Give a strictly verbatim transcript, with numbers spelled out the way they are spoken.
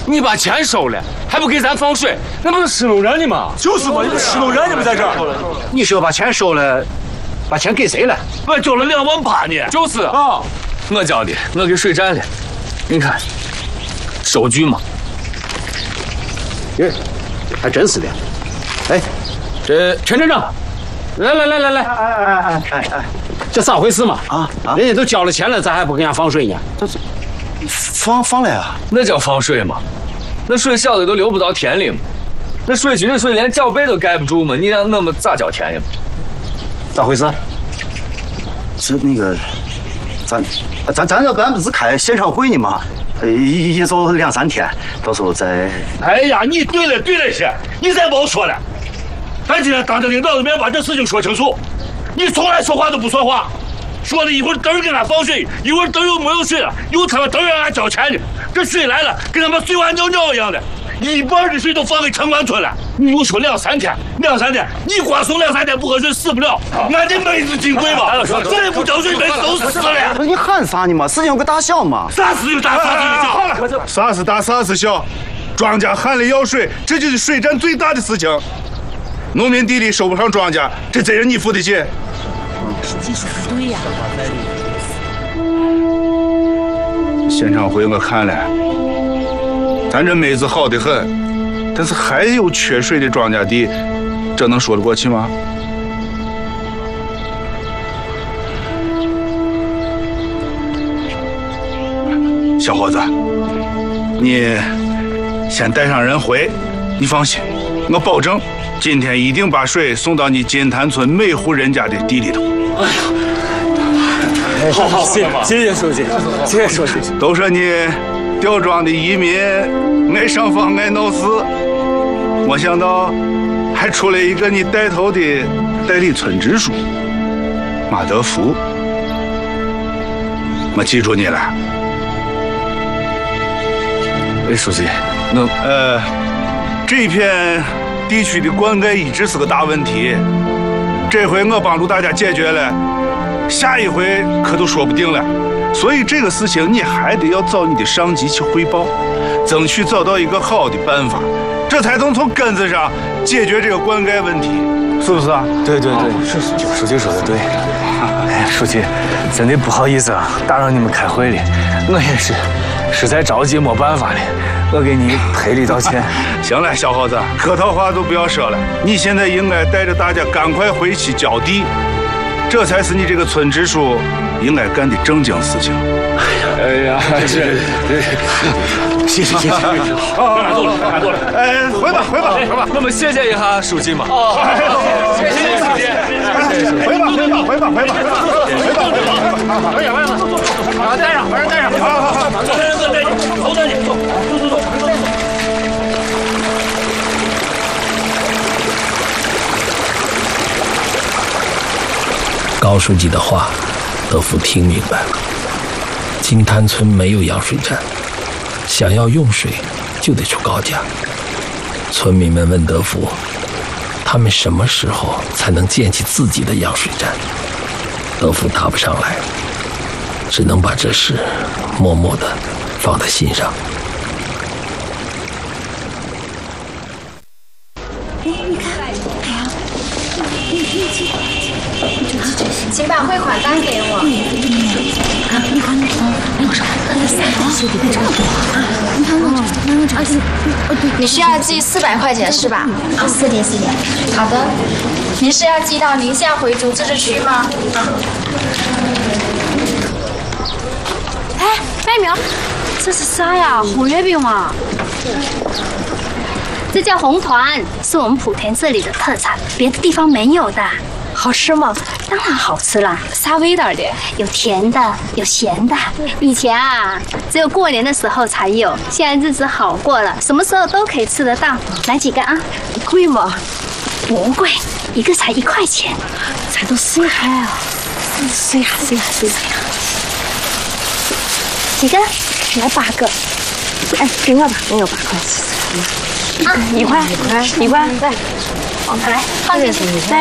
你把钱收了，还不给咱放水，那不是施弄人的吗？ 就是嘛，你们施弄人，你们在这儿。 你说把钱收了，把钱给谁了？ 我交了两万八呢。 就是啊， 我交的，我给水站了。你看，收据嘛。 耶，还真是的。哎，这陈站长，来来来来来，哎哎哎哎哎，这咋回事嘛？啊啊！人家都交了钱了，咱还不给人家放水呢？这是放放了呀？ 那叫放水吗？那水小的都流不到田里嘛。那水局的水连脚背都盖不住嘛，你让我们咋交钱呀？ 咋回事？ 是那个，咱咱咱这本来不是开现场会呢嘛，一一走两三天，到时候再。 哎呀，你对了对了些，你再别说了，咱今天当着领导的面把这事情说清楚。你从来说话都不算话，说了一会儿等人给他放水，一会儿等又没有水了，又他妈等人俺交钱呢。这水来了，跟他妈水完尿尿一样的，一半的水都放给城关村了。你又说两三天，两三天，你光送两三天不喝水死不了，俺这妹子金贵嘛，再不交水妹子都死了。 不是你喊啥呢嘛？事情有个大小嘛。 啥事情大，啥事情小？ 啥是大，啥是小？庄稼喊了要水，这就是水站最大的事情。农民地里收不上庄稼，这责任你负得起。 书记说的对呀。 现场会我看了，咱这妹子好得很，但是还有缺水的庄稼地，这能说得过去吗？小伙子，你先带上人回，你放心，我保证今天一定把水送到你金坛村每户人家的地里头。哎呀，好好，谢谢谢书记，谢谢书记。 都说你吊庄的移民爱上访爱闹事，没想到还出来一个你带头的代理村支书马德福，我记住你了。 哎，书记，那呃，这片地区的灌溉一直是个大问题，这回我帮助大家解决了，下一回可都说不定了。所以这个事情你还得要找你的上级去汇报，争取找到一个好的办法，这才能从根子上解决这个灌溉问题，是不是啊？ 对对对，是书记，书记说的对。哎，书记，真的不好意思啊，打扰你们开会了，我也是实在着急没办法了，我给你赔礼道歉。 行了，小伙子，客套话都不要说了，你现在应该带着大家赶快回去浇地，这才是你这个村支书应该干的正经事情。 哎呀，这这，谢谢谢谢。 啊，够了，够了。哎，回吧，回吧，回吧。 那么谢谢一下书记嘛。 哦，谢谢书记。回吧，回吧，回吧，回吧，回吧，回吧，回吧。回吧，回吧。啊，带上，把人带上。好好好，带人带你，都带你，走，走走走，走走。 高书记的话，德福听明白了。金滩村没有养水站，想要用水就得出高价。村民们问德福，他们什么时候才能建起自己的养水站？德福答不上来，只能把这事默默地放在心上。 哎，你看，哎呀，你你去。 请把汇款单给我。 啊，你看那个，那个啥，那个三百四的这个多啊！你看我这，那我这，哦对， 你需要寄四百块钱是吧？ 啊，四点四点。 好的。您是要寄到宁夏回族自治区吗？啊。 哎，白苗，这是啥呀？红月饼吗？ 这叫红团，是我们莆田这里的特产，别的地方没有的。 好吃吗？ 当然好吃啦， 啥味道的？ 有甜的，有咸的。以前啊，只有过年的时候才有，现在日子好过了，什么时候都可以吃得到。来几个啊？ 贵吗？ 不贵，一个才一块钱。 咱都谁还啊？谁还谁还谁还？ 几个？ 来八个。哎，给我吧，我有八块。啊，一块，一块，一块。对。 来，放进去。 来。